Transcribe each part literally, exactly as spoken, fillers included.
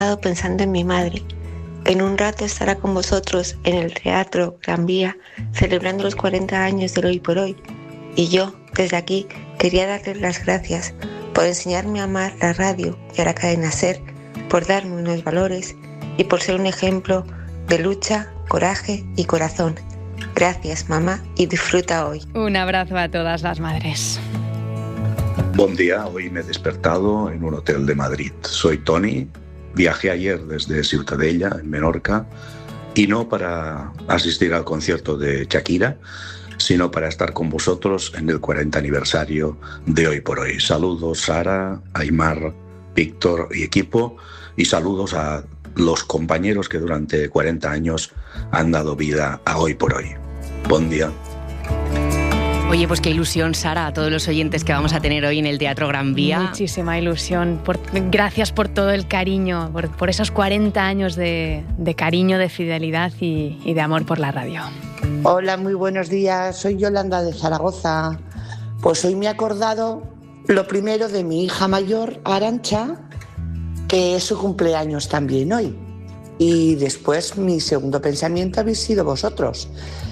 pensando en mi madre, que en un rato estará con vosotros en el Teatro Gran Vía celebrando los cuarenta años del Hoy por Hoy. Y yo, desde aquí, quería darles las gracias por enseñarme a amar la radio y a la cadena SER, por darme unos valores y por ser un ejemplo de lucha, coraje y corazón. Gracias, mamá, y disfruta hoy. Un abrazo a todas las madres. Buen día, hoy me he despertado en un hotel de Madrid. Soy Tony, viajé ayer desde Ciutadella, en Menorca, y no para asistir al concierto de Shakira, sino para estar con vosotros en el cuarenta aniversario de Hoy por Hoy. Saludos Sara, Aymar, Víctor y equipo, y saludos a los compañeros que durante cuarenta años han dado vida a Hoy por Hoy. Buen día. Oye, pues qué ilusión, Sara, a todos los oyentes que vamos a tener hoy en el Teatro Gran Vía. Muchísima ilusión. Por, gracias por todo el cariño, por, por esos cuarenta años de, de cariño, de fidelidad y, y de amor por la radio. Hola, muy buenos días. Soy Yolanda de Zaragoza. Pues hoy me he acordado lo primero de mi hija mayor, Arantxa, que es su cumpleaños también hoy. Y después mi segundo pensamiento habéis sido vosotros,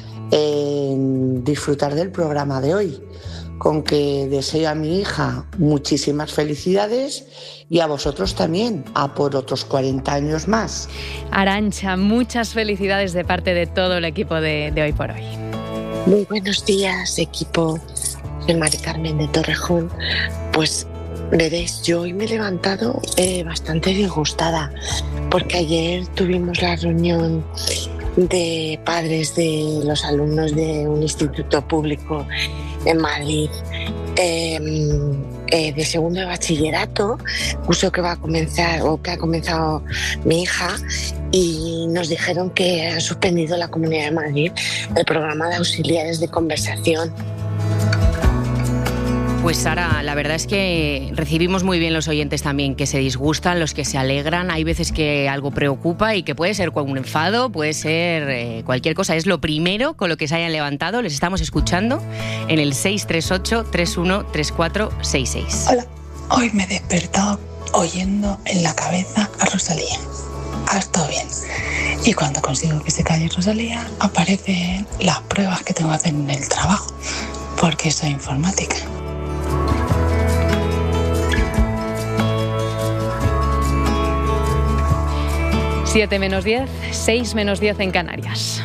en disfrutar del programa de hoy, con que deseo a mi hija muchísimas felicidades y a vosotros también, a por otros cuarenta años más. Arantxa, muchas felicidades de parte de todo el equipo de, de Hoy por Hoy. Muy buenos días, equipo. Soy Mari Carmen de Torrejón. Pues veréis, yo hoy me he levantado eh, bastante disgustada, porque ayer tuvimos la reunión de padres de los alumnos de un instituto público en Madrid, eh, eh, de segundo de bachillerato, curso que va a comenzar o que ha comenzado mi hija, y nos dijeron que ha suspendido la Comunidad de Madrid el programa de auxiliares de conversación. Pues Sara, la verdad es que recibimos muy bien los oyentes también que se disgustan, los que se alegran. Hay veces que algo preocupa y que puede ser un enfado, puede ser eh, cualquier cosa. Es lo primero con lo que se hayan levantado. Les estamos escuchando en el seis tres ocho, tres uno tres cuatro seis seis. Hola, hoy me he despertado oyendo en la cabeza a Rosalía. Ha estado bien. Y cuando consigo que se calle Rosalía, aparecen las pruebas que tengo que hacer en el trabajo, porque soy informática. siete menos diez, seis menos diez en Canarias.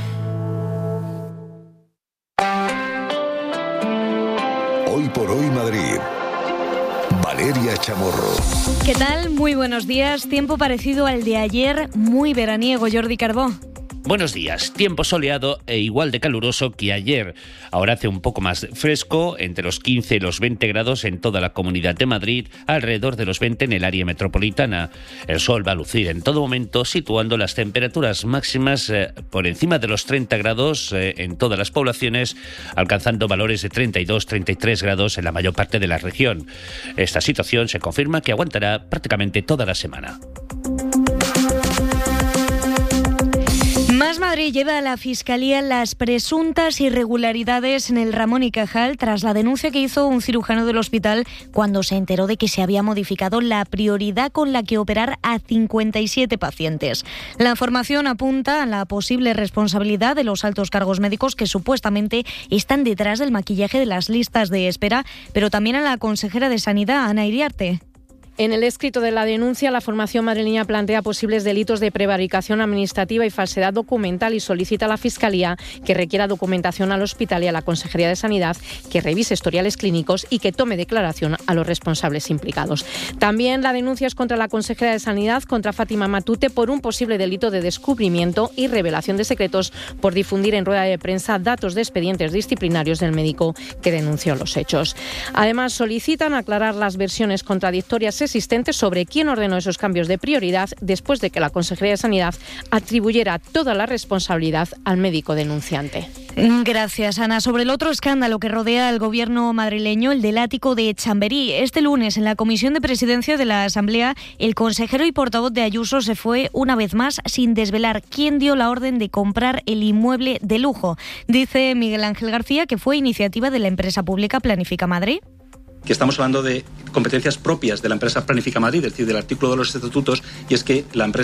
Hoy por Hoy Madrid. Valeria Chamorro. ¿Qué tal? Muy buenos días. Tiempo parecido al de ayer, muy veraniego, Jordi Carbó. Buenos días. Tiempo soleado e igual de caluroso que ayer. Ahora hace un poco más fresco, entre los quince y los veinte grados en toda la Comunidad de Madrid, alrededor de los veinte en el área metropolitana. El sol va a lucir en todo momento, situando las temperaturas máximas eh, por encima de los treinta grados eh, en todas las poblaciones, alcanzando valores de treinta y dos a treinta y tres grados en la mayor parte de la región. Esta situación se confirma que aguantará prácticamente toda la semana. Más Madrid lleva a la Fiscalía las presuntas irregularidades en el Ramón y Cajal tras la denuncia que hizo un cirujano del hospital cuando se enteró de que se había modificado la prioridad con la que operar a cincuenta y siete pacientes. La información apunta a la posible responsabilidad de los altos cargos médicos que supuestamente están detrás del maquillaje de las listas de espera, pero también a la consejera de Sanidad, Ana Iriarte. En el escrito de la denuncia, la formación madrileña plantea posibles delitos de prevaricación administrativa y falsedad documental y solicita a la Fiscalía que requiera documentación al hospital y a la Consejería de Sanidad que revise historiales clínicos y que tome declaración a los responsables implicados. También la denuncia es contra la consejera de Sanidad, contra Fátima Matute, por un posible delito de descubrimiento y revelación de secretos por difundir en rueda de prensa datos de expedientes disciplinarios del médico que denunció los hechos. Además, solicitan aclarar las versiones contradictorias existentes sobre quién ordenó esos cambios de prioridad después de que la Consejería de Sanidad atribuyera toda la responsabilidad al médico denunciante. Gracias, Ana. Sobre el otro escándalo que rodea al gobierno madrileño, el del ático de Chamberí. Este lunes, en la Comisión de Presidencia de la Asamblea, el consejero y portavoz de Ayuso se fue una vez más sin desvelar quién dio la orden de comprar el inmueble de lujo. Dice Miguel Ángel García que fue iniciativa de la empresa pública Planifica Madrid. que estamos hablando de competencias propias de la empresa Planifica Madrid, es decir, del artículo de los estatutos, y es que la empresa